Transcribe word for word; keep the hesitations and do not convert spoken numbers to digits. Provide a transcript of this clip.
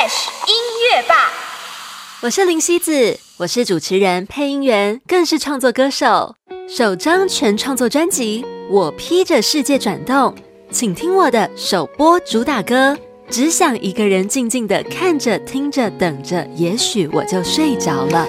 Fresh 音乐吧。 我是林希子，我是主持人、配音员，更是创作歌手。首张全创作专辑《我披着世界转动》，请听我的首播主打歌。只想一个人静静地看着、听着、等着，也许我就睡着了。